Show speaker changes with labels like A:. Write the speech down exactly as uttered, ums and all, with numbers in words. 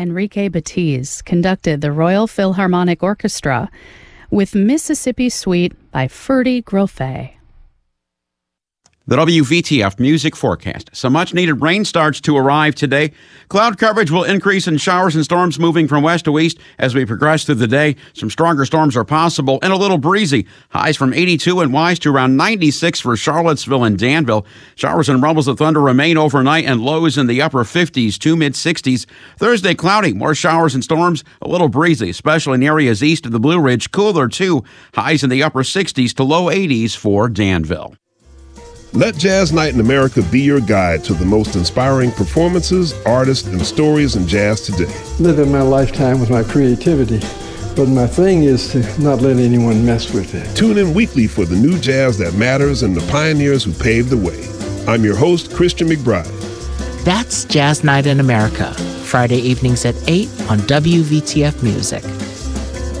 A: Enrique Batiz conducted the Royal Philharmonic Orchestra with Mississippi Suite by Ferdy Grofé.
B: The W V T F music forecast. Some much-needed rain starts to arrive today. Cloud coverage will increase in showers and storms moving from west to east as we progress through the day. Some stronger storms are possible and a little breezy. Highs from eighty-two in Wise to around ninety-six for Charlottesville and Danville. Showers and rumbles of thunder remain overnight and lows in the upper fifties to mid-sixties. Thursday, cloudy, more showers and storms, a little breezy, especially in areas east of the Blue Ridge. Cooler, too. Highs in the upper sixties to low eighties for Danville.
C: Let Jazz Night in America be your guide to the most inspiring performances, artists, and stories in jazz today.
D: Living my lifetime with my creativity, but my thing is to not let anyone mess with it.
C: Tune in weekly for the new jazz that matters and the pioneers who paved the way. I'm your host, Christian McBride.
E: That's Jazz Night in America, Friday evenings at eight on W V T F Music.